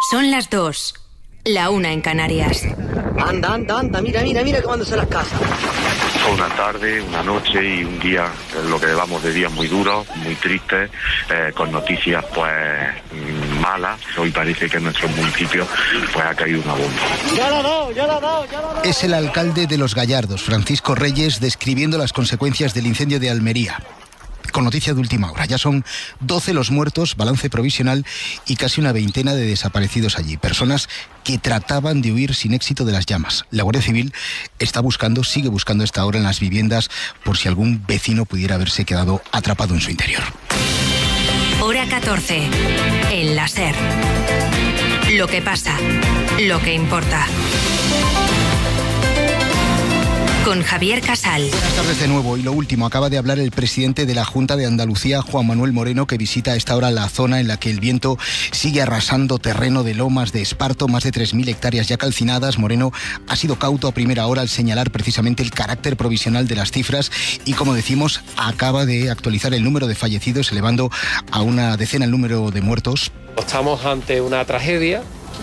Son las 2, la 1 en Canarias. Anda, mira cómo se las casas. Fue una tarde, una noche y un día, lo que llevamos de días muy duros, muy tristes, con noticias pues malas. Hoy parece que en nuestro municipio pues ha caído una bomba. Ya la ha dado. Es el alcalde de Los Gallardos, Francisco Reyes, describiendo las consecuencias del incendio de Almería. Con noticia de última hora, ya son 12 los muertos, balance provisional, y casi una veintena de desaparecidos allí. Personas que trataban de huir sin éxito de las llamas. La Guardia Civil sigue buscando a esta hora en las viviendas por si algún vecino pudiera haberse quedado atrapado en su interior. Hora 14, en la SER. Lo que pasa, lo que importa. Con Javier Casal. Buenas tardes de nuevo. Y lo último, acaba de hablar el presidente de la Junta de Andalucía, Juan Manuel Moreno, que visita a esta hora la zona en la que el viento sigue arrasando terreno de Lomas de Esparto, más de 3.000 hectáreas ya calcinadas. Moreno ha sido cauto a primera hora al señalar precisamente el carácter provisional de las cifras y, como decimos, acaba de actualizar el número de fallecidos, elevando a una decena el número de muertos. Estamos ante una tragedia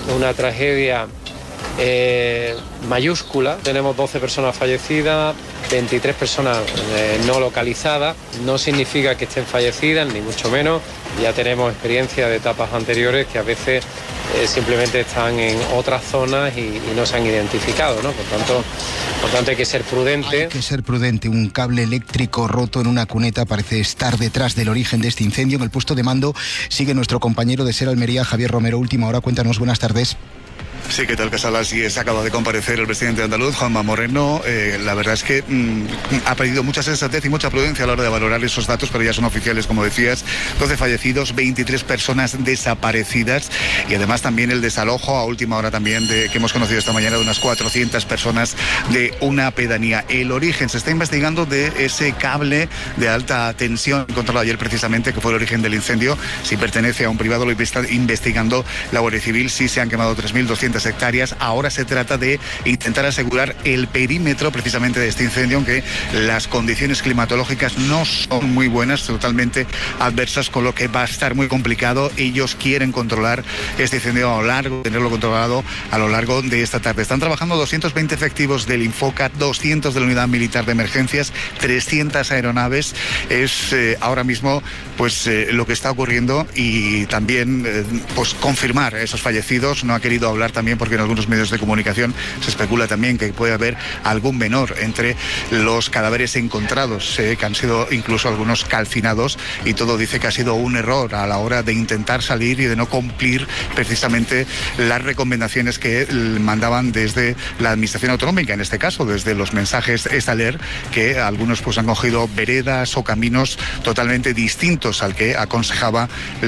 mayúscula. Tenemos 12 personas fallecidas, 23 personas no localizadas. No significa que estén fallecidas, ni mucho menos. Ya tenemos experiencia de etapas anteriores que a veces simplemente están en otras zonas y no se han identificado, ¿no? Por tanto hay que ser prudente. Hay que ser prudente. Un cable eléctrico roto en una cuneta parece estar detrás del origen de este incendio. En el puesto de mando sigue nuestro compañero de SER Almería, Javier Romero. Última hora, cuéntanos, buenas tardes. Sí, ¿qué tal, Casal? Así es, acaba de comparecer el presidente andaluz, Juanma Moreno. La verdad es que ha pedido mucha sensatez y mucha prudencia a la hora de valorar esos datos, pero ya son oficiales, como decías. 12 fallecidos, 23 personas desaparecidas y además también el desalojo a última hora también que hemos conocido esta mañana de unas 400 personas de una pedanía. El origen se está investigando de ese cable de alta tensión encontrado ayer precisamente, que fue el origen del incendio. Si pertenece a un privado, lo está investigando la Guardia Civil. Sí se han quemado 3.200 hectáreas. Ahora se trata de intentar asegurar el perímetro precisamente de este incendio, aunque las condiciones climatológicas no son muy buenas, totalmente adversas, con lo que va a estar muy complicado. Ellos quieren controlar este incendio tenerlo controlado a lo largo de esta tarde. Están trabajando 220 efectivos del Infoca, 200 de la Unidad Militar de Emergencias, 300 aeronaves. Es ahora mismo pues lo que está ocurriendo y también pues confirmar esos fallecidos. No ha querido hablar también porque en algunos medios de comunicación se especula también que puede haber algún menor entre los cadáveres encontrados, que han sido incluso algunos calcinados, y todo dice que ha sido un error a la hora de intentar salir y de no cumplir precisamente las recomendaciones que mandaban desde la Administración Autonómica, en este caso desde los mensajes Estaler, que algunos pues han cogido veredas o caminos totalmente distintos al que aconsejaba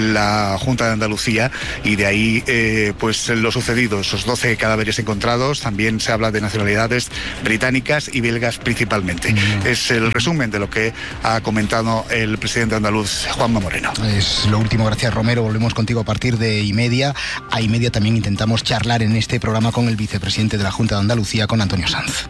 la Junta de Andalucía, y de ahí pues lo sucedido, esos 12 cadáveres encontrados. También se habla de nacionalidades británicas y belgas principalmente. Es el resumen de lo que ha comentado el presidente andaluz, Juanma Moreno. Es lo último, gracias Romero. Volvemos contigo a partir de y media. A y media también intentamos charlar en este programa con el vicepresidente de la Junta de Andalucía, con Antonio Sanz.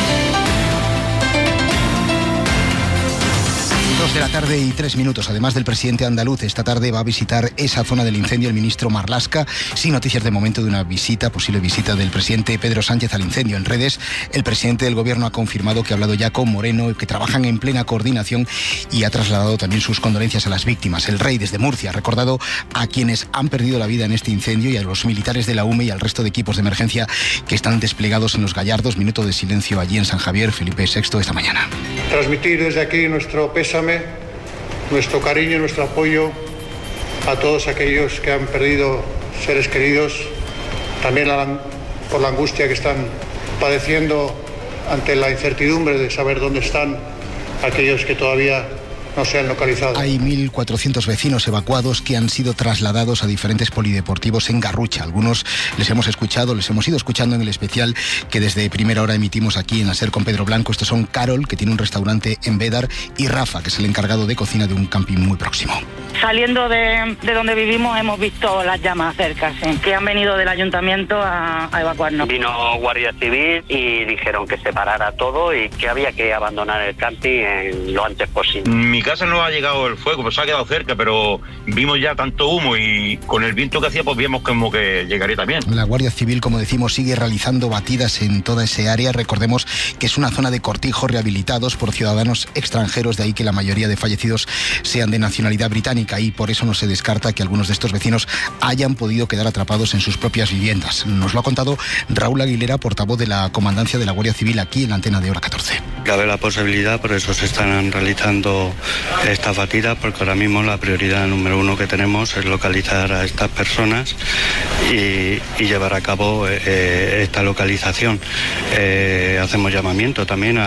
2 de la tarde y 3 minutos. Además del presidente andaluz, esta tarde va a visitar esa zona del incendio el ministro Marlaska. Sin noticias de momento de una posible visita del presidente Pedro Sánchez al incendio. En redes, el presidente del gobierno ha confirmado que ha hablado ya con Moreno, que trabajan en plena coordinación, y ha trasladado también sus condolencias a las víctimas. El rey, desde Murcia, ha recordado a quienes han perdido la vida en este incendio y a los militares de la UME y al resto de equipos de emergencia que están desplegados en Los Gallardos. Minuto de silencio allí en San Javier. Felipe VI esta mañana. Transmitir desde aquí nuestro pésame, nuestro cariño y nuestro apoyo a todos aquellos que han perdido seres queridos, también por la angustia que están padeciendo ante la incertidumbre de saber dónde están aquellos que todavía no se han localizado. Hay 1.400 vecinos evacuados que han sido trasladados a diferentes polideportivos en Garrucha. Algunos les hemos ido escuchando en el especial que desde primera hora emitimos aquí en la SER con Pedro Blanco. Estos son Carol, que tiene un restaurante en Bédar, y Rafa, que es el encargado de cocina de un camping muy próximo. Saliendo de donde vivimos hemos visto las llamas cerca, sí, que han venido del ayuntamiento a evacuarnos. Vino Guardia Civil y dijeron que se parara todo y que había que abandonar el camping lo antes posible. Mi casa no ha llegado el fuego, pues ha quedado cerca, pero vimos ya tanto humo y con el viento que hacía, pues vimos como que llegaría también. La Guardia Civil, como decimos, sigue realizando batidas en toda ese área. Recordemos que es una zona de cortijos rehabilitados por ciudadanos extranjeros, de ahí que la mayoría de fallecidos sean de nacionalidad británica, y por eso no se descarta que algunos de estos vecinos hayan podido quedar atrapados en sus propias viviendas. Nos lo ha contado Raúl Aguilera, portavoz de la Comandancia de la Guardia Civil, aquí en la antena de Hora 14. Cabe la posibilidad, por eso se están realizando estas batidas, porque ahora mismo la prioridad número 1 que tenemos es localizar a estas personas y llevar a cabo esta localización. Hacemos llamamiento también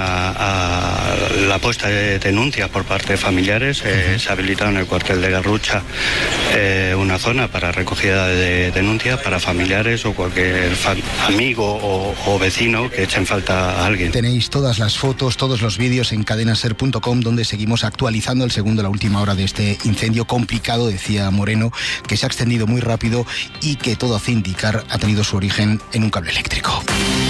a la puesta de denuncias por parte de familiares. Se ha habilitado en el cuartel de Garrucha una zona para recogida de denuncias para familiares o cualquier amigo o vecino que echen falta a alguien. Tenéis todas las fotos, todos los vídeos en cadenaser.com, donde seguimos actualizando el segundo, la última hora de este incendio complicado, decía Moreno, que se ha extendido muy rápido y que todo hace indicar ha tenido su origen en un cable eléctrico.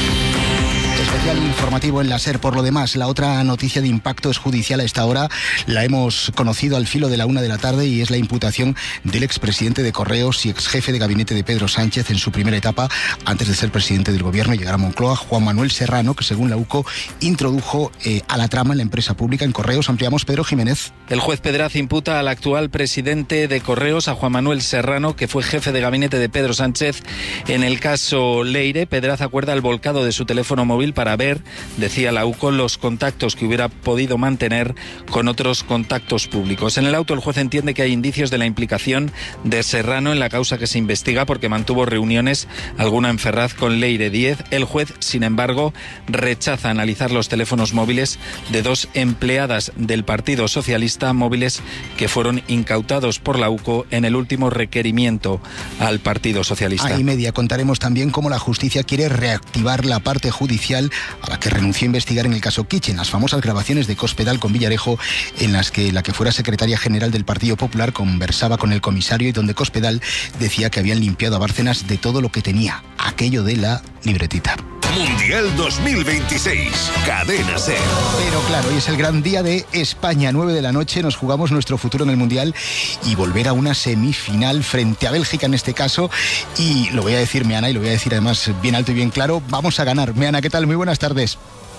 Especial informativo en la SER. Por lo demás, la otra noticia de impacto es judicial a esta hora. La hemos conocido al filo de la 1 de la tarde y es la imputación del expresidente de Correos y exjefe de gabinete de Pedro Sánchez en su primera etapa antes de ser presidente del gobierno y llegar a Moncloa, Juan Manuel Serrano, que según la UCO introdujo a la trama en la empresa pública en Correos. Ampliamos, Pedro Jiménez. El juez Pedraz imputa al actual presidente de Correos, a Juan Manuel Serrano, que fue jefe de gabinete de Pedro Sánchez en el caso Leire. Pedraz acuerda el volcado de su teléfono móvil para ver, decía la UCO, los contactos que hubiera podido mantener con otros contactos públicos. En el auto, el juez entiende que hay indicios de la implicación de Serrano en la causa que se investiga porque mantuvo reuniones, alguna en Ferraz, con Leire Díez. El juez, sin embargo, rechaza analizar los teléfonos móviles de 2 empleadas del Partido Socialista, móviles que fueron incautados por la UCO en el último requerimiento al Partido Socialista. A y media contaremos también cómo la justicia quiere reactivar la parte judicial a la que renunció a investigar en el caso Kitchen, las famosas grabaciones de Cospedal con Villarejo, en las que la que fuera secretaria general del Partido Popular conversaba con el comisario y donde Cospedal decía que habían limpiado a Bárcenas de todo lo que tenía, aquello de la libretita. Mundial 2026, Cadena SER. Pero claro, hoy es el gran día de España. 9 de la noche nos jugamos nuestro futuro en el Mundial y volver a una semifinal frente a Bélgica en este caso. Y lo voy a decir, Meana, y lo voy a decir además bien alto y bien claro, vamos a ganar. Meana, ¿qué tal? Muy buenas tardes.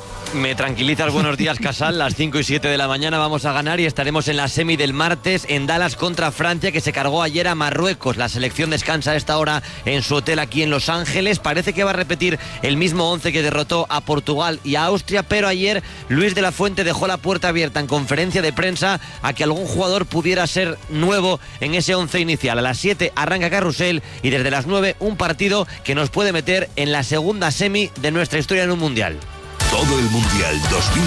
Me tranquilizas, buenos días, Casal. Las 5 y 7 de la mañana vamos a ganar y estaremos en la semi del martes en Dallas contra Francia, que se cargó ayer a Marruecos. La selección descansa a esta hora en su hotel aquí en Los Ángeles. Parece que va a repetir el mismo 11 que derrotó a Portugal y a Austria, pero ayer Luis de la Fuente dejó la puerta abierta en conferencia de prensa a que algún jugador pudiera ser nuevo en ese 11 inicial. A las 7 arranca Carrusel y desde las 9 un partido que nos puede meter en la segunda semi de nuestra historia en un Mundial. Todo el Mundial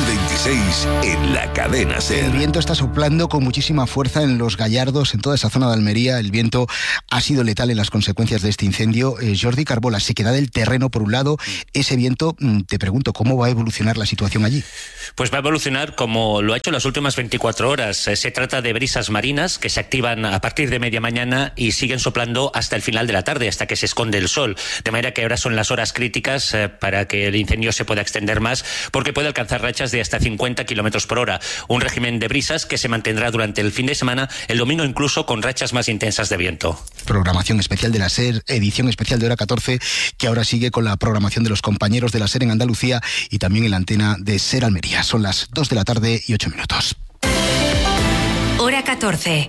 2026 en la Cadena SER. El viento está soplando con muchísima fuerza en Los Gallardos, en toda esa zona de Almería. El viento ha sido letal en las consecuencias de este incendio. Jordi Carbola, sequedad del terreno por un lado. Ese viento, te pregunto, ¿cómo va a evolucionar la situación allí? Pues va a evolucionar como lo ha hecho en las últimas 24 horas. Se trata de brisas marinas que se activan a partir de media mañana y siguen soplando hasta el final de la tarde, hasta que se esconde el sol. De manera que ahora son las horas críticas para que el incendio se pueda extender más, porque puede alcanzar rachas de hasta 50 kilómetros por hora. Un régimen de brisas que se mantendrá durante el fin de semana, el domingo incluso con rachas más intensas de viento. Programación especial de la SER, edición especial de Hora 14, que ahora sigue con la programación de los compañeros de la SER en Andalucía y también en la antena de SER Almería. Son las 2 de la tarde y 8 minutos. Hora 14.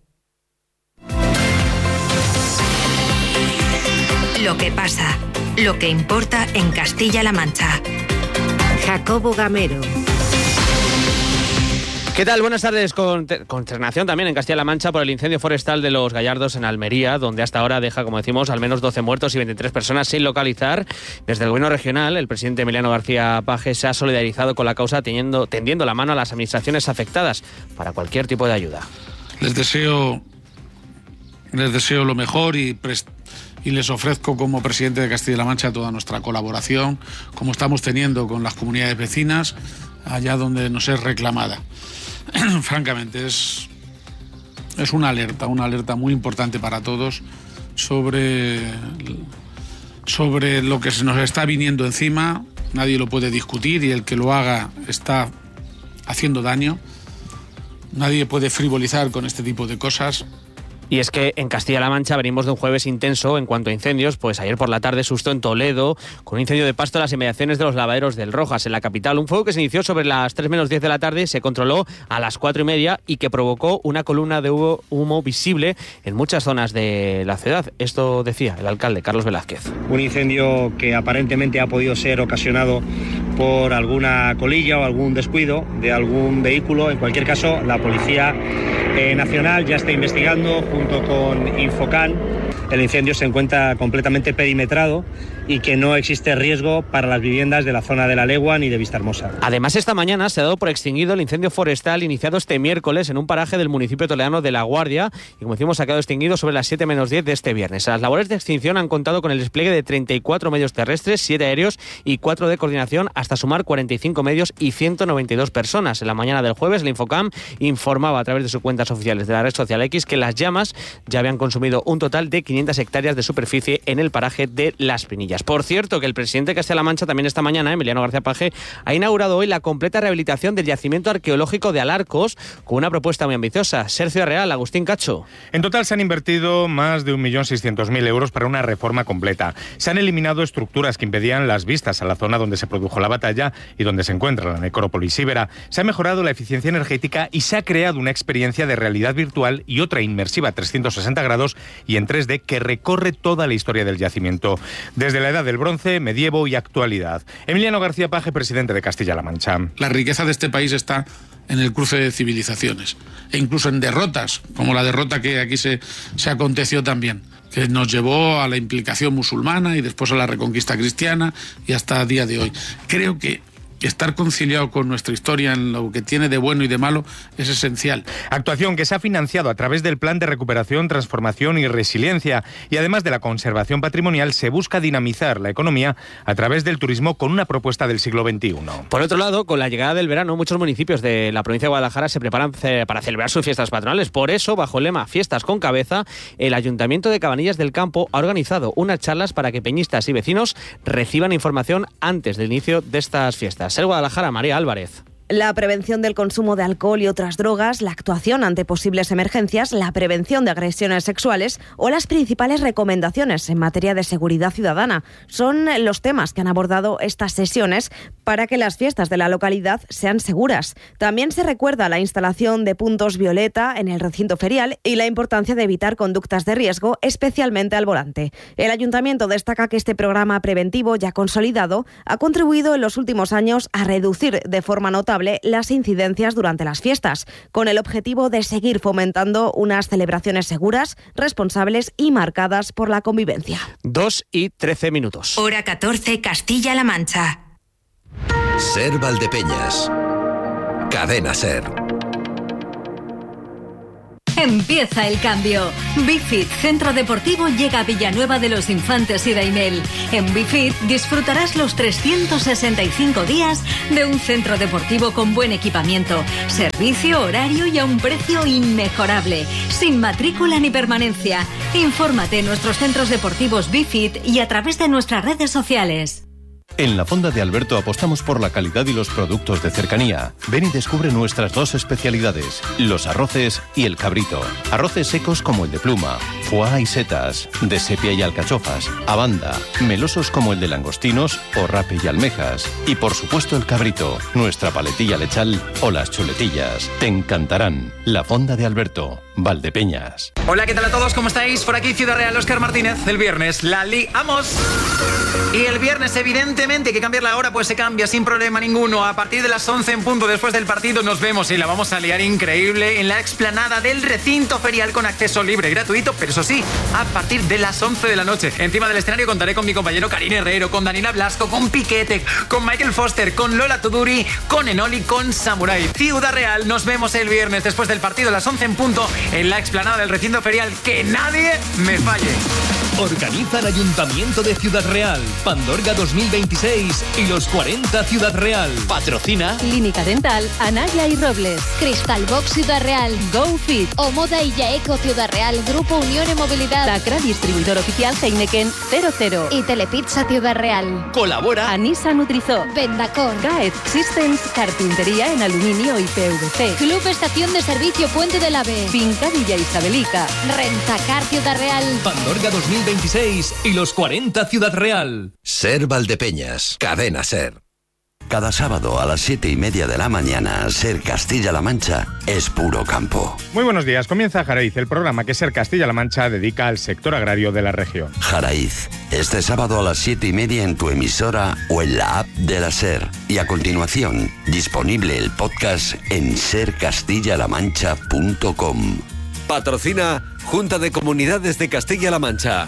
Lo que pasa, lo que importa en Castilla-La Mancha. Jacobo Gamero. ¿Qué tal? Buenas tardes. Consternación también en Castilla-La Mancha por el incendio forestal de Los Gallardos en Almería, donde hasta ahora deja, como decimos, al menos 12 muertos y 23 personas sin localizar. Desde el gobierno regional, el presidente Emiliano García Paje se ha solidarizado con la causa, tendiendo la mano a las administraciones afectadas para cualquier tipo de ayuda. Les deseo lo mejor y les ofrezco como presidente de Castilla-La Mancha toda nuestra colaboración, como estamos teniendo con las comunidades vecinas, allá donde nos es reclamada. Francamente, es una alerta muy importante para todos sobre lo que se nos está viniendo encima. Nadie lo puede discutir y el que lo haga está haciendo daño. Nadie puede frivolizar con este tipo de cosas. Y es que en Castilla-La Mancha venimos de un jueves intenso en cuanto a incendios, pues ayer por la tarde susto en Toledo, con un incendio de pasto en las inmediaciones de los lavaderos del Rojas, en la capital. Un fuego que se inició sobre las 3 menos 10 de la tarde, se controló a las 4:30 y que provocó una columna de humo visible en muchas zonas de la ciudad. Esto decía el alcalde, Carlos Velázquez. Un incendio que aparentemente ha podido ser ocasionado por alguna colilla o algún descuido de algún vehículo. En cualquier caso, la Policía Nacional ya está investigando junto con Infocan. El incendio se encuentra completamente perimetrado y que no existe riesgo para las viviendas de la zona de La Legua ni de Vistahermosa. Además, esta mañana se ha dado por extinguido el incendio forestal iniciado este miércoles en un paraje del municipio toledano de La Guardia y, como decimos, ha quedado extinguido sobre las 7 menos 10 de este viernes. Las labores de extinción han contado con el despliegue de 34 medios terrestres, 7 aéreos y 4 de coordinación, hasta sumar 45 medios y 192 personas. En la mañana del jueves, el Infocam informaba a través de sus cuentas oficiales de la red social X que las llamas ya habían consumido un total de 500 hectáreas de superficie en el paraje de Las Pinillas. Por cierto, que el presidente de Castilla-La Mancha también esta mañana, Emiliano García Paje, ha inaugurado hoy la completa rehabilitación del yacimiento arqueológico de Alarcos con una propuesta muy ambiciosa. Sergio Real, Agustín Cacho. En total se han invertido más de 1.600.000 euros para una reforma completa. Se han eliminado estructuras que impedían las vistas a la zona donde se produjo la batalla y donde se encuentra la necrópolis íbera. Se ha mejorado la eficiencia energética y se ha creado una experiencia de realidad virtual y otra inmersiva a 360 grados y en 3D que recorre toda la historia del yacimiento, desde la edad del bronce, medievo y actualidad. Emiliano García Paje, presidente de Castilla-La Mancha. La riqueza de este país está en el cruce de civilizaciones e incluso en derrotas, como la derrota que aquí se aconteció también, que nos llevó a la implicación musulmana y después a la reconquista cristiana y hasta el día de hoy. Creo que estar conciliado con nuestra historia en lo que tiene de bueno y de malo es esencial. Actuación que se ha financiado a través del Plan de Recuperación, Transformación y Resiliencia, y además de la conservación patrimonial se busca dinamizar la economía a través del turismo con una propuesta del siglo XXI. Por otro lado, con la llegada del verano, muchos municipios de la provincia de Guadalajara se preparan para celebrar sus fiestas patronales. Por eso, bajo el lema Fiestas con Cabeza, el Ayuntamiento de Cabanillas del Campo ha organizado unas charlas para que peñistas y vecinos reciban información antes del inicio de estas fiestas. El Guadalajara, María Álvarez. La prevención del consumo de alcohol y otras drogas, la actuación ante posibles emergencias, la prevención de agresiones sexuales o las principales recomendaciones en materia de seguridad ciudadana son los temas que han abordado estas sesiones para que las fiestas de la localidad sean seguras. También se recuerda la instalación de puntos violeta en el recinto ferial y la importancia de evitar conductas de riesgo, especialmente al volante. El ayuntamiento destaca que este programa preventivo ya consolidado ha contribuido en los últimos años a reducir de forma notable las incidencias durante las fiestas, con el objetivo de seguir fomentando unas celebraciones seguras, responsables y marcadas por la convivencia. 2:13. Hora 14, Castilla-La Mancha. Ser Valdepeñas. Cadena Ser. Empieza el cambio. Bifit Centro Deportivo llega a Villanueva de los Infantes y Daimel. En Bifit disfrutarás los 365 días de un centro deportivo con buen equipamiento, servicio, horario y a un precio inmejorable, sin matrícula ni permanencia. Infórmate en nuestros centros deportivos Bifit y a través de nuestras redes sociales. En la Fonda de Alberto apostamos por la calidad y los productos de cercanía. Ven y descubre nuestras dos especialidades, los arroces y el cabrito. Arroces secos como el de pluma, foie y setas, de sepia y alcachofas, a banda, melosos como el de langostinos o rape y almejas. Y por supuesto el cabrito, nuestra paletilla lechal o las chuletillas. Te encantarán. La Fonda de Alberto, Valdepeñas. Hola, ¿qué tal a todos? ¿Cómo estáis? Por aquí Ciudad Real, Óscar Martínez. El viernes la liamos. Y el viernes, evidentemente, hay que cambiar la hora, pues se cambia sin problema ninguno. A partir de las 11 en punto, después del partido, nos vemos y la vamos a liar increíble en la explanada del recinto ferial con acceso libre y gratuito, pero eso sí, a partir de las 11 de la noche. Encima del escenario contaré con mi compañero Karim Herrero, con Daniela Blasco, con Piquete, con Michael Foster, con Lola Tuduri, con Enoli, con Samurai. Ciudad Real, nos vemos el viernes después del partido a las 11 en punto en la explanada del recinto ferial. Que nadie me falle. Organizan Ayuntamiento de Ciudad Real, Pandorga 2026 y los 40 Ciudad Real. Patrocina Clínica Dental Anaya y Robles, Crystal Box Ciudad Real, GoFit, Omoda y Yaeco Ciudad Real, Grupo Unión y Movilidad, Tacra, distribuidor oficial Heineken 00 y Telepizza Ciudad Real. Colabora Anisa Nutrizó, Vendacor, Gaet Systems, carpintería en aluminio y PVC, Club Estación de Servicio Puente del Ave, Finca Villa Isabelica, Rentacar Ciudad Real, Pandorga 2026 y los 40 Ciudad Real. Ser Valdepeñas, Cadena Ser. Cada sábado a las 7:30 de la mañana, Ser Castilla-La Mancha es puro campo. Muy buenos días, comienza Jaraiz, el programa que Ser Castilla-La Mancha dedica al sector agrario de la región. Jaraiz, este sábado a las 7:30 en tu emisora o en la app de la Ser. Y a continuación, disponible el podcast en sercastillalamancha.com. Patrocina Junta de Comunidades de Castilla-La Mancha.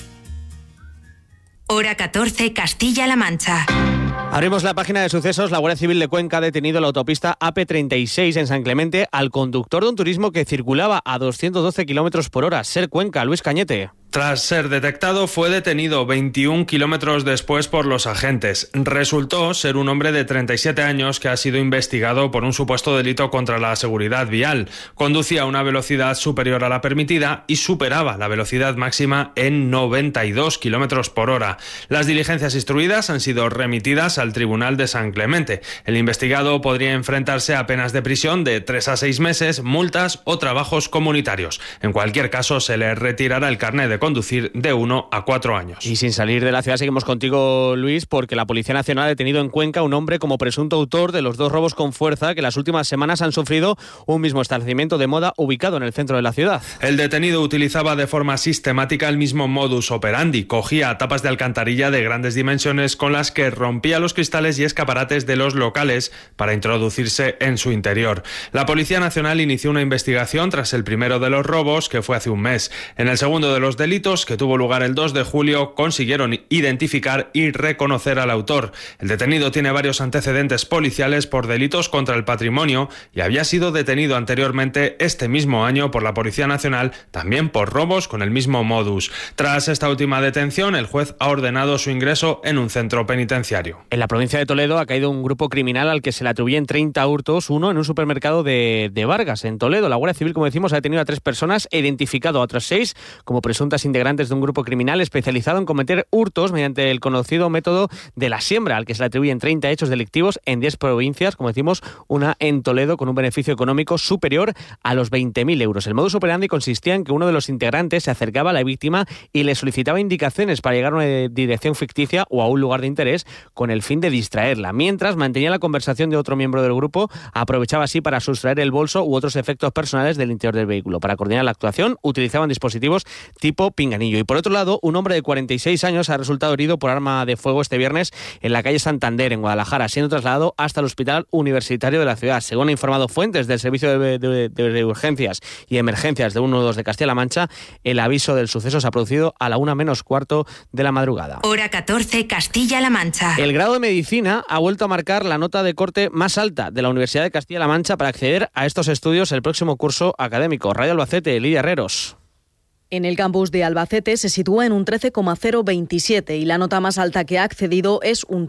Hora 14, Castilla-La Mancha. Abrimos la página de sucesos. La Guardia Civil de Cuenca ha detenido en la autopista AP36 en San Clemente al conductor de un turismo que circulaba a 212 kilómetros por hora. Ser Cuenca, Luis Cañete. Tras ser detectado, fue detenido 21 kilómetros después por los agentes. Resultó ser un hombre de 37 años que ha sido investigado por un supuesto delito contra la seguridad vial. Conducía a una velocidad superior a la permitida y superaba la velocidad máxima en 92 kilómetros por hora. Las diligencias instruidas han sido remitidas al Tribunal de San Clemente. El investigado podría enfrentarse a penas de prisión de 3 a 6 meses, multas o trabajos comunitarios. En cualquier caso, se le retirará el carnet de conducir de 1 a 4 años. Y sin salir de la ciudad seguimos contigo, Luis, porque la Policía Nacional ha detenido en Cuenca a un hombre como presunto autor de los 2 robos con fuerza que las últimas semanas han sufrido un mismo establecimiento de moda ubicado en el centro de la ciudad. El detenido utilizaba de forma sistemática el mismo modus operandi. Cogía tapas de alcantarilla de grandes dimensiones con las que rompía los cristales y escaparates de los locales para introducirse en su interior. La Policía Nacional inició una investigación tras el primero de los robos, que fue hace un mes. En el segundo de los delitos, que tuvo lugar el 2 de julio, consiguieron identificar y reconocer al autor. El detenido tiene varios antecedentes policiales por delitos contra el patrimonio y había sido detenido anteriormente este mismo año por la Policía Nacional, también por robos con el mismo modus. Tras esta última detención, el juez ha ordenado su ingreso en un centro penitenciario. En la provincia de Toledo ha caído un grupo criminal al que se le atribuyen 30 hurtos, uno en un supermercado de Vargas, en Toledo. La Guardia Civil, como decimos, ha detenido a 3 personas e identificado a otras 6 como presuntas integrantes de un grupo criminal especializado en cometer hurtos mediante el conocido método de la siembra, al que se le atribuyen 30 hechos delictivos en 10 provincias, como decimos, una en Toledo, con un beneficio económico superior a los 20.000 euros. El modus operandi consistía en que uno de los integrantes se acercaba a la víctima y le solicitaba indicaciones para llegar a una dirección ficticia o a un lugar de interés con el fin de distraerla. Mientras mantenía la conversación de otro miembro del grupo, aprovechaba así para sustraer el bolso u otros efectos personales del interior del vehículo. Para coordinar la actuación utilizaban dispositivos tipo pinganillo. Y por otro lado, un hombre de 46 años ha resultado herido por arma de fuego este viernes en la calle Santander, en Guadalajara, siendo trasladado hasta el Hospital Universitario de la ciudad. Según han informado fuentes del Servicio de Urgencias y Emergencias de 112 de Castilla-La Mancha, el aviso del suceso se ha producido a la 1:15 de la madrugada. Hora 14, Castilla-La Mancha. El grado de Medicina ha vuelto a marcar la nota de corte más alta de la Universidad de Castilla-La Mancha para acceder a estos estudios el próximo curso académico. Radio Albacete, Lidia Herreros. En el campus de Albacete se sitúa en un 13,027 y la nota más alta que ha accedido es un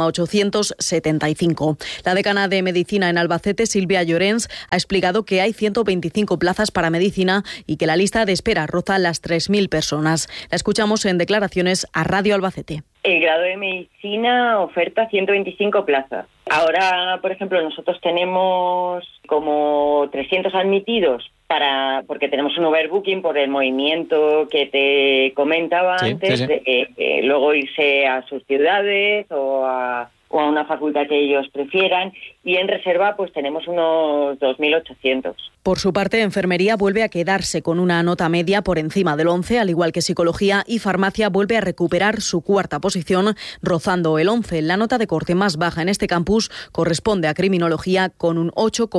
13,875. La decana de Medicina en Albacete, Silvia Llorens, ha explicado que hay 125 plazas para Medicina y que la lista de espera roza las 3.000 personas. La escuchamos en declaraciones a Radio Albacete. El grado de Medicina oferta 125 plazas. Ahora, por ejemplo, nosotros tenemos como 300 admitidos porque tenemos un overbooking por el movimiento que te comentaba antes, sí. De luego irse a sus ciudades o a una facultad que ellos prefieran, y en reserva pues tenemos unos 2.800. Por su parte, Enfermería vuelve a quedarse con una nota media por encima del 11, al igual que Psicología, y Farmacia vuelve a recuperar su 4ª posición, rozando el 11. La nota de corte más baja en este campus corresponde a Criminología, con un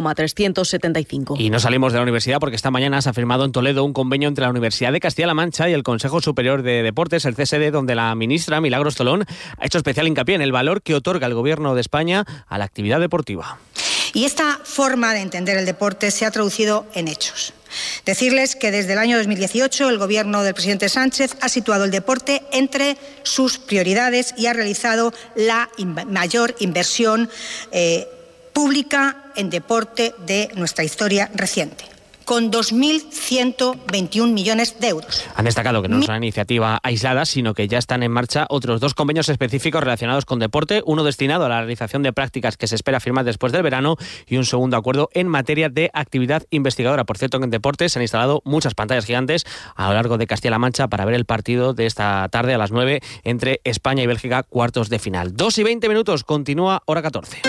8,375. Y no salimos de la universidad porque esta mañana se ha firmado en Toledo un convenio entre la Universidad de Castilla-La Mancha y el Consejo Superior de Deportes, el CSD, donde la ministra Milagros Tolón ha hecho especial hincapié en el valor que otorga el Gobierno de España a la actividad deportiva. Y esta forma de entender el deporte se ha traducido en hechos. Decirles que desde el año 2018 el Gobierno del presidente Sánchez ha situado el deporte entre sus prioridades y ha realizado la mayor inversión pública en deporte de nuestra historia reciente, con 2.121 millones de euros. Han destacado que no es una iniciativa aislada, sino que ya están en marcha otros 2 convenios específicos relacionados con deporte, uno destinado a la realización de prácticas que se espera firmar después del verano y un segundo acuerdo en materia de actividad investigadora. Por cierto, en deporte se han instalado muchas pantallas gigantes a lo largo de Castilla-La Mancha para ver el partido de esta tarde a las 9 entre España y Bélgica, cuartos de final. 2:20, continúa Hora 14.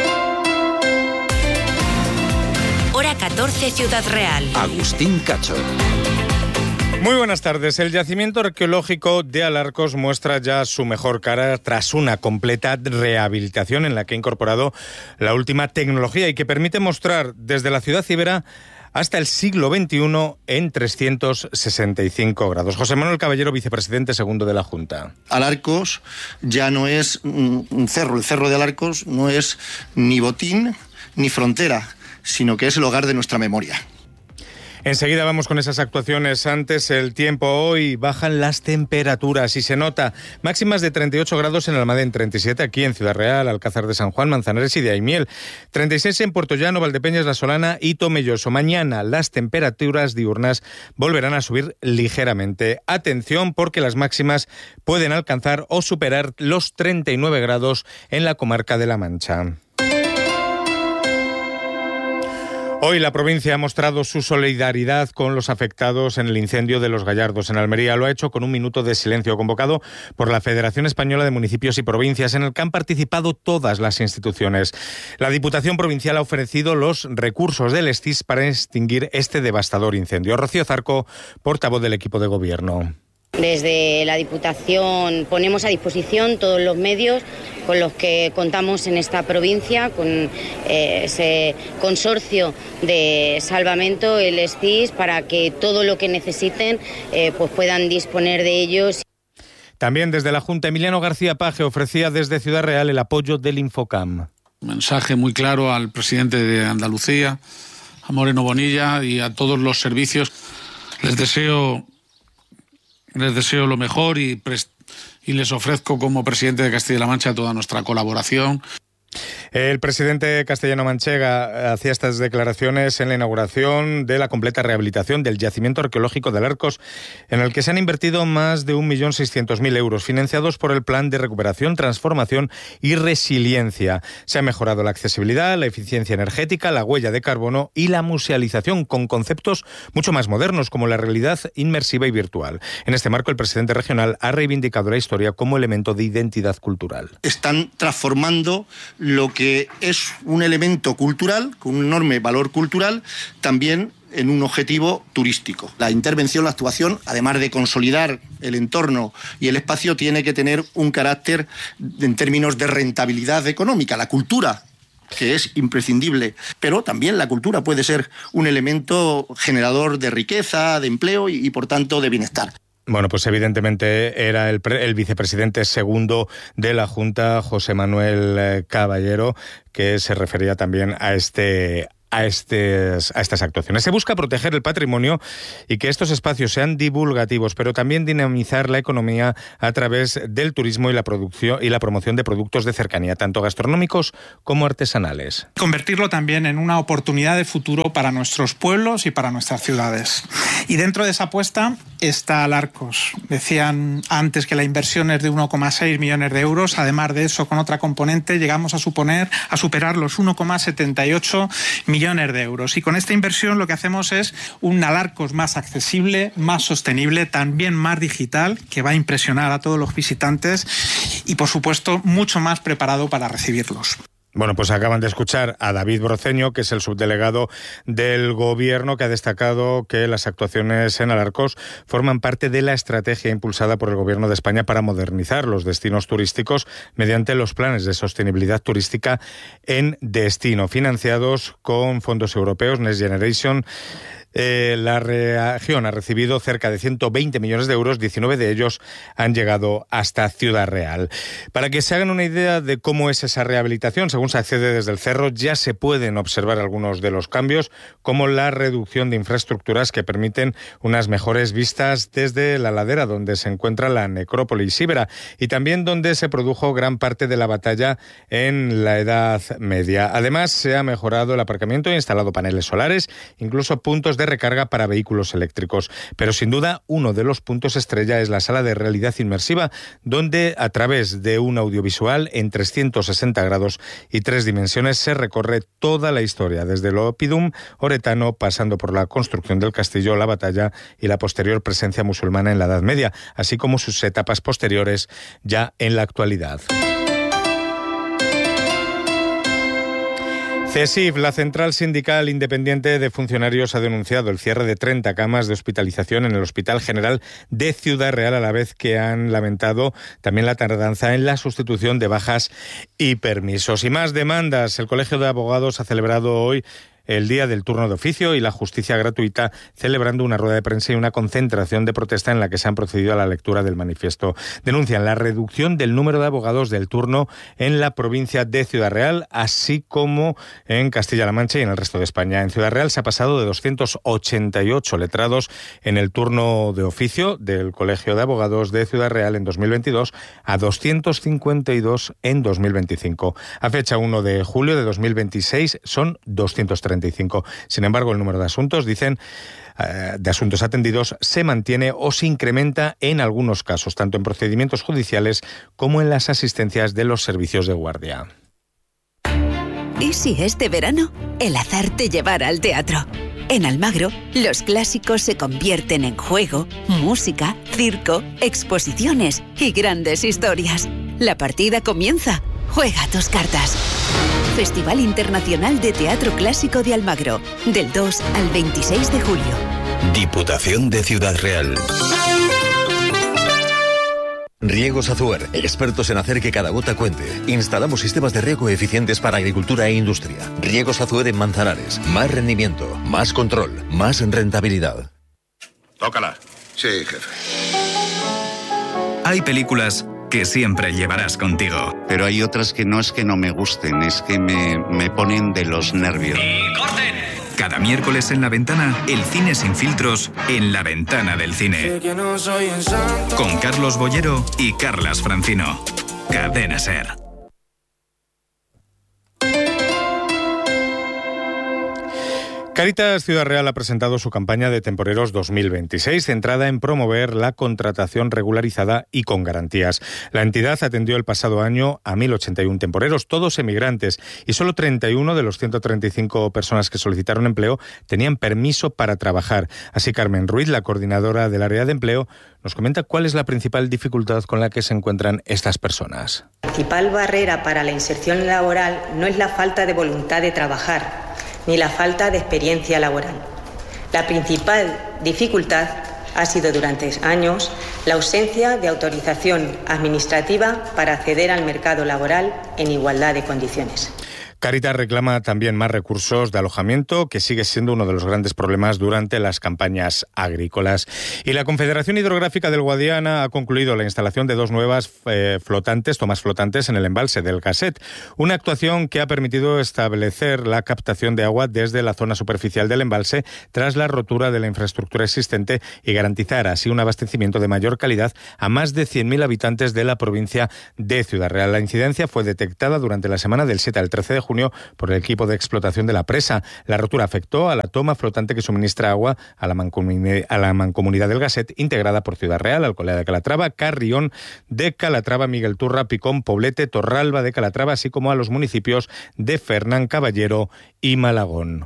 Hora 14, Ciudad Real. Agustín Cacho. Muy buenas tardes. El yacimiento arqueológico de Alarcos muestra ya su mejor cara tras una completa rehabilitación en la que ha incorporado la última tecnología y que permite mostrar desde la ciudad ibera hasta el siglo XXI en 365 grados. José Manuel Caballero, vicepresidente segundo de la Junta. Alarcos ya no es un cerro. El cerro de Alarcos no es ni botín ni frontera, sino que es el hogar de nuestra memoria. Enseguida vamos con esas actuaciones. Antes, el tiempo. Hoy bajan las temperaturas y se nota máximas de 38 grados en Almadén, 37 aquí en Ciudad Real, Alcázar de San Juan, Manzanares y de Daimiel, 36 en Puerto Llano, Valdepeñas, La Solana y Tomelloso. Mañana las temperaturas diurnas volverán a subir ligeramente. Atención, porque las máximas pueden alcanzar o superar los 39 grados en la comarca de La Mancha. Hoy la provincia ha mostrado su solidaridad con los afectados en el incendio de Los Gallardos en Almería. Lo ha hecho con un minuto de silencio convocado por la Federación Española de Municipios y Provincias, en el que han participado todas las instituciones. La Diputación Provincial ha ofrecido los recursos del STIS para extinguir este devastador incendio. Rocío Zarco, portavoz del equipo de gobierno. Desde la Diputación ponemos a disposición todos los medios con los que contamos en esta provincia, con ese consorcio de salvamento, el STIS, para que todo lo que necesiten pues puedan disponer de ellos. También desde la Junta, Emiliano García Paje ofrecía desde Ciudad Real el apoyo del Infocam. Un mensaje muy claro al presidente de Andalucía, a Moreno Bonilla, y a todos los servicios. Les deseo lo mejor y les ofrezco como presidente de Castilla-La Mancha toda nuestra colaboración. El presidente castellano-manchega hacía estas declaraciones en la inauguración de la completa rehabilitación del yacimiento arqueológico de Alarcos, en el que se han invertido más de 1.600.000 euros, financiados por el Plan de Recuperación, Transformación y Resiliencia. Se ha mejorado la accesibilidad, la eficiencia energética, la huella de carbono y la musealización, con conceptos mucho más modernos como la realidad inmersiva y virtual. En este marco, el presidente regional ha reivindicado la historia como elemento de identidad cultural. Están transformando lo que es un elemento cultural, con un enorme valor cultural, también en un objetivo turístico. La intervención, la actuación, además de consolidar el entorno y el espacio, tiene que tener un carácter en términos de rentabilidad económica. La cultura, que es imprescindible, pero también la cultura puede ser un elemento generador de riqueza, de empleo y por tanto, de bienestar. Bueno, pues evidentemente era el vicepresidente segundo de la Junta, José Manuel Caballero, que se refería también a estas actuaciones. Se busca proteger el patrimonio y que estos espacios sean divulgativos, pero también dinamizar la economía a través del turismo y la producción y la promoción de productos de cercanía, tanto gastronómicos como artesanales. Convertirlo también en una oportunidad de futuro para nuestros pueblos y para nuestras ciudades. Y dentro de esa apuesta está Alarcos. Decían antes que la inversión es de 1,6 millones de euros. Además de eso, con otra componente, llegamos a superar los 1,78 millones de euros. Y con esta inversión lo que hacemos es un Alarcos más accesible, más sostenible, también más digital, que va a impresionar a todos los visitantes y, por supuesto, mucho más preparado para recibirlos. Bueno, pues acaban de escuchar a David Broceño, que es el subdelegado del Gobierno, que ha destacado que las actuaciones en Alarcos forman parte de la estrategia impulsada por el Gobierno de España para modernizar los destinos turísticos mediante los planes de sostenibilidad turística en destino, financiados con fondos europeos, Next Generation, La región ha recibido cerca de 120 millones de euros, 19 de ellos han llegado hasta Ciudad Real. Para que se hagan una idea de cómo es esa rehabilitación, según se accede desde el cerro, ya se pueden observar algunos de los cambios, como la reducción de infraestructuras que permiten unas mejores vistas desde la ladera donde se encuentra la necrópolis íbera y también donde se produjo gran parte de la batalla en la Edad Media. Además, se ha mejorado el aparcamiento e instalado paneles solares, incluso puntos de recarga para vehículos eléctricos. Pero sin duda, uno de los puntos estrella es la sala de realidad inmersiva, donde a través de un audiovisual en 360 grados y 3 dimensiones se recorre toda la historia, desde el Oppidum oretano, pasando por la construcción del castillo, la batalla y la posterior presencia musulmana en la Edad Media, así como sus etapas posteriores ya en la actualidad. CESIF, la Central Sindical Independiente de Funcionarios, ha denunciado el cierre de 30 camas de hospitalización en el Hospital General de Ciudad Real, a la vez que han lamentado también la tardanza en la sustitución de bajas y permisos. Y más demandas. El Colegio de Abogados ha celebrado hoy el Día del Turno de Oficio y la Justicia Gratuita, celebrando una rueda de prensa y una concentración de protesta en la que se han procedido a la lectura del manifiesto. Denuncian la reducción del número de abogados del turno en la provincia de Ciudad Real, así como en Castilla-La Mancha y en el resto de España. En Ciudad Real se ha pasado de 288 letrados en el turno de oficio del Colegio de Abogados de Ciudad Real en 2022 a 252 en 2025. A fecha 1 de julio de 2026 son 230. Sin embargo, el número de asuntos, dicen, de asuntos atendidos se mantiene o se incrementa en algunos casos, tanto en procedimientos judiciales como en las asistencias de los servicios de guardia. ¿Y si este verano el azar te llevara al teatro? En Almagro, los clásicos se convierten en juego, música, circo, exposiciones y grandes historias. La partida comienza. Juega tus cartas. Festival Internacional de Teatro Clásico de Almagro, del 2 al 26 de julio. Diputación de Ciudad Real. Riegos Azuer, expertos en hacer que cada gota cuente. Instalamos sistemas de riego eficientes para agricultura e industria. Riegos Azuer en Manzanares. Más rendimiento, más control, más rentabilidad. Tócala. Sí, jefe. Hay películas que siempre llevarás contigo. Pero hay otras que no es que no me gusten, es que me ponen de los nervios. ¡Y corten! Cada miércoles en La Ventana, el cine sin filtros en La Ventana del Cine. Con Carlos Bollero y Carlas Francino. Cadena SER. Cáritas Ciudad Real ha presentado su campaña de temporeros 2026, centrada en promover la contratación regularizada y con garantías. La entidad atendió el pasado año a 1.081 temporeros, todos emigrantes, y solo 31 de los 135 personas que solicitaron empleo tenían permiso para trabajar. Así, Carmen Ruiz, la coordinadora del área de empleo, nos comenta cuál es la principal dificultad con la que se encuentran estas personas. La principal barrera para la inserción laboral no es la falta de voluntad de trabajar, ni la falta de experiencia laboral. La principal dificultad ha sido durante años la ausencia de autorización administrativa para acceder al mercado laboral en igualdad de condiciones. Cáritas reclama también más recursos de alojamiento, que sigue siendo uno de los grandes problemas durante las campañas agrícolas. Y la Confederación Hidrográfica del Guadiana ha concluido la instalación de 2 nuevas tomas flotantes en el embalse del Gasset, una actuación que ha permitido establecer la captación de agua desde la zona superficial del embalse tras la rotura de la infraestructura existente y garantizar así un abastecimiento de mayor calidad a más de 100.000 habitantes de la provincia de Ciudad Real. La incidencia fue detectada durante la semana del 7 al 13 de junio por el equipo de explotación de la presa. La rotura afectó a la toma flotante que suministra agua a la mancomunidad del Gasset, integrada por Ciudad Real, Alcolea de Calatrava, Carrión de Calatrava, Miguel Turra, Picón, Poblete, Torralba de Calatrava, así como a los municipios de Fernán Caballero y Malagón.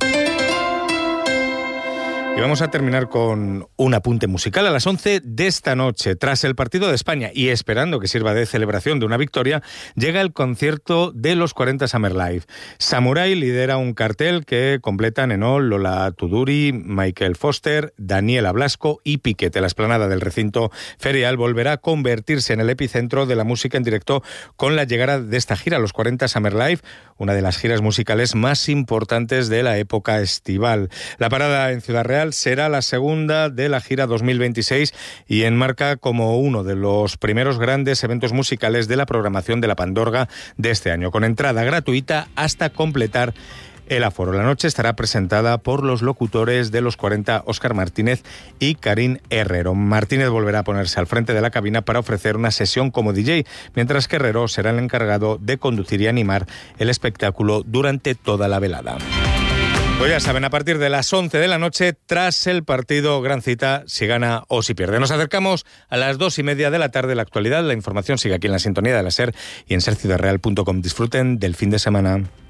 Y vamos a terminar con un apunte musical. A las 11 de esta noche, tras el partido de España y esperando que sirva de celebración de una victoria, llega el concierto de los 40 Summer Live. Samurai lidera un cartel que completan Enol, Lola Tuduri, Michael Foster, Daniela Blasco y Piquete. La explanada del recinto ferial volverá a convertirse en el epicentro de la música en directo con la llegada de esta gira, los 40 Summer Live, una de las giras musicales más importantes de la época estival. La parada en Ciudad Real Real será la segunda de la gira 2026 y enmarca como uno de los primeros grandes eventos musicales de la programación de la Pandorga de este año, con entrada gratuita hasta completar el aforo. La noche estará presentada por los locutores de los 40, Óscar Martínez y Karin Herrero. Martínez volverá a ponerse al frente de la cabina para ofrecer una sesión como DJ, mientras que Herrero será el encargado de conducir y animar el espectáculo durante toda la velada. Pues ya saben, a partir de las 11 de la noche, tras el partido, gran cita, si gana o si pierde. Nos acercamos a las 2:30 de la tarde. La actualidad, la información sigue aquí en la sintonía de la SER y en serciudadreal.com. Disfruten del fin de semana.